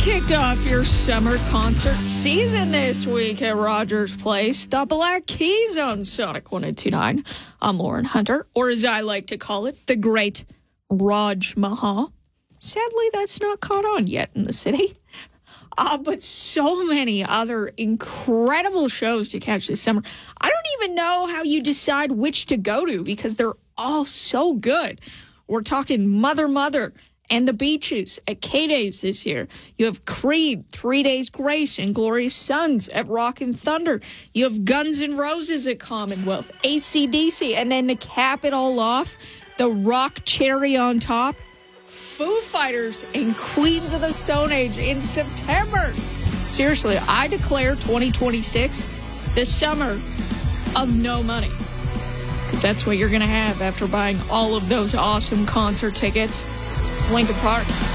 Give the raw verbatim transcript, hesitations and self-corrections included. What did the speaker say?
kicked off your summer concert season this week at Rogers Place. The Black Keys on Sonic one oh two point nine. I'm Lauren Hunter, or as I like to call it, the great Raj Mahal. Sadly, that's not caught on yet in the city. Uh, but so many other incredible shows to catch this summer. I don't even know how you decide which to go to because they're all so good. We're talking Mother Mother and the Beaches at K-Days this year. You have Creed, Three Days Grace, and Glorious Sons at Rockin' Thunder. You have Guns N' Roses at Commonwealth, A C D C, and then to cap it all off, the rock cherry on top, Foo Fighters and Queens of the Stone Age in September. Seriously, I declare twenty twenty-six the summer of no money. Because that's what you're going to have after buying all of those awesome concert tickets. It's Linkin Park.